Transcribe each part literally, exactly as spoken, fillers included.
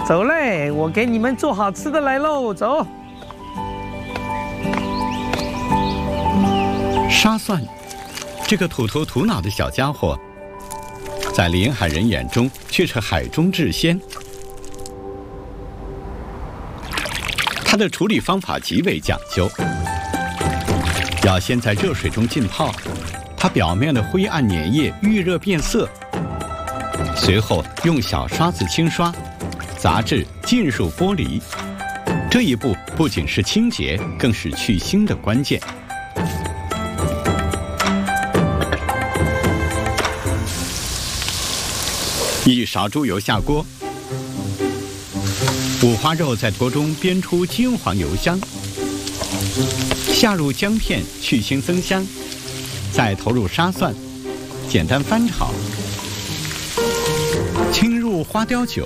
走嘞，我给你们做好吃的来喽，走。 沙蒜，这个土头土脑的小家伙，在临海人眼中却是海中至仙。它的处理方法极为讲究，要先在热水中浸泡，它表面的灰暗粘液遇热变色，随后用小刷子轻刷，杂质尽数剥离。这一步不仅是清洁，更是去腥的关键。一勺猪油下锅，五花肉在锅中煸出金黄油香，下入姜片去腥增香，再投入沙蒜，简单翻炒，倾入花雕酒，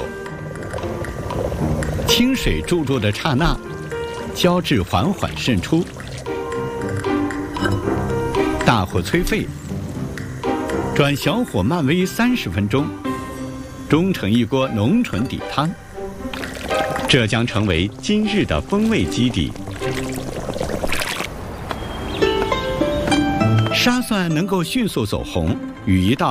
清水注入的刹那，胶质缓缓渗出，大火催沸，转小火慢煨三十分钟。终成一锅浓醇底汤，这将成为今日的风味基底。沙蒜能够迅速走红，与一道